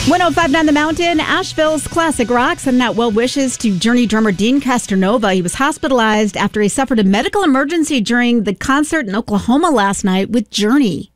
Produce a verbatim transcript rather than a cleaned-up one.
one oh five point nine The Mountain, Asheville's Classic Rock, sending out well wishes to Journey drummer Dean Castronova. He was hospitalized after he suffered a medical emergency during the concert in Oklahoma last night with Journey.